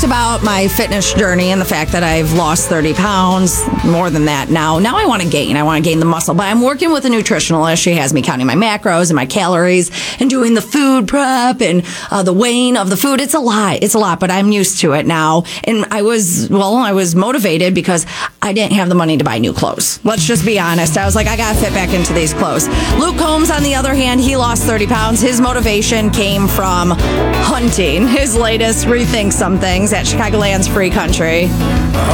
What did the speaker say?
about my fitness journey and the fact that I've lost 30 pounds, more than that now. Now I want to gain. I want to gain the muscle. But I'm working with a nutritionalist. She has me counting my macros and my calories and doing the food prep and the weighing of the food. It's a lot. It's a lot, but I'm used to it now. And I was motivated because I didn't have the money to buy new clothes. Let's just be honest. I was like, I got to fit back into these clothes. Luke Combs, on the other hand, he lost 30 pounds. His motivation came from hunting. His latest Rethink Some Things at Chicagoland's Free Country.